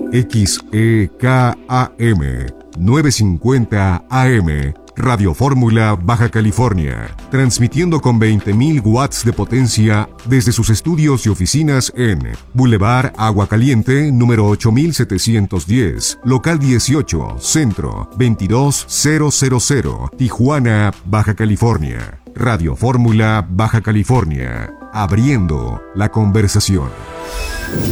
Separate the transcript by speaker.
Speaker 1: XEKAM 950 AM, Radio Fórmula, Baja California, transmitiendo con 20.000 watts de potencia desde sus estudios y oficinas en Boulevard Agua Caliente, número 8710, local 18, Centro, 22000, Tijuana, Baja California. Radio Fórmula, Baja California, abriendo la conversación.